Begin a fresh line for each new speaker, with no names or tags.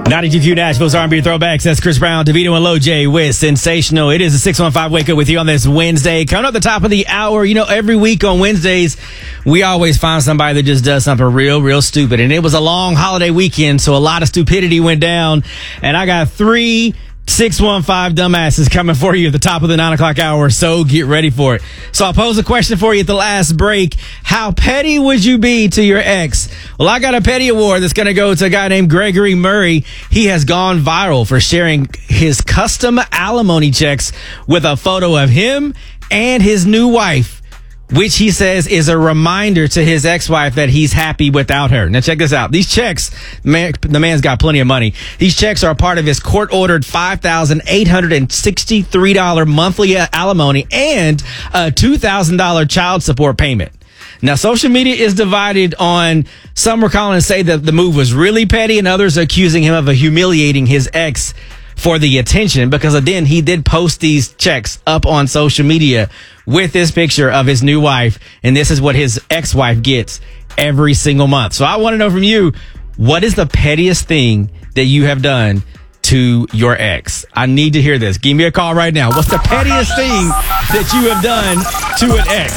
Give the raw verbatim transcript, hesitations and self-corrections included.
ninety-two Q Nashville's R and B Throwbacks. That's Chris Brown, DeVito, and Lil J with Sensational. It is a six one five Wake Up with you on this Wednesday. Coming up at the top of the hour, you know, every week on Wednesdays, we always find somebody that just does something real, real stupid. And it was a long holiday weekend, so a lot of stupidity went down. And I got three six one five dumbasses coming for you at the top of the nine o'clock hour, so get ready for it. So I'll pose a question for you at the last break. How petty would you be to your ex? Well, I got a petty award that's going to go to a guy named Gregory Murray. He has gone viral for sharing his custom alimony checks with a photo of him and his new wife, which he says is a reminder to his ex-wife that he's happy without her. Now, check this out. These checks, man, the man's got plenty of money. These checks are a part of his court-ordered five thousand eight hundred sixty-three dollars monthly alimony and a two thousand dollars child support payment. Now, social media is divided on some are calling and say that the move was really petty, and others are accusing him of humiliating his ex for the attention, because then he did post these checks up on social media with this picture of his new wife, and this is what his ex-wife gets every single month. So I want to know from you, what is the pettiest thing that you have done to your ex? I need to hear this. Give me a call right now. What's the pettiest thing that you have done to an ex?